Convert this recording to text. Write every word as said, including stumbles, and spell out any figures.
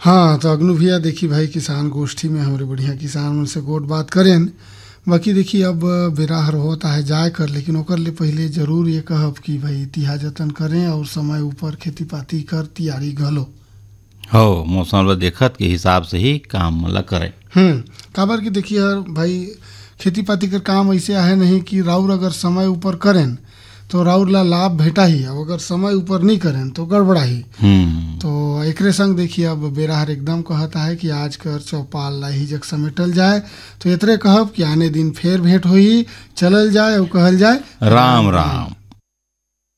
हाँ तो अगनू भैया देखी भाई किसान गोष्ठी में हमारे बढ़िया किसान उनसे गोट बात करें। बाकी देखिए अब बेराहर होता है जाए कर, लेकिन ओकर ले पहले जरूर ये कहब कि भाई तिहा जतन करें और समय ऊपर खेती पाती कर तैयारी घलो हो मौसम ला देखत के हिसाब से ही काम मला करे। हम्म काबर की देखिए यार भाई खेती पाती कर काम ऐसे है नहीं कि राउर अगर समय ऊपर करें तो राउर ला लाभ भेटा ही, अब अगर समय ऊपर नहीं करें तो गड़बड़ा ही। हम्म तो एकरे संग देखिए अब बेराहर एकदम कहता है कि आज कर चौपाल ला ही जग समेटल जाए। तो इतरे कहब कि आने दिन फेर भेंट होई, चलल जाए और कहल जाए राम राम।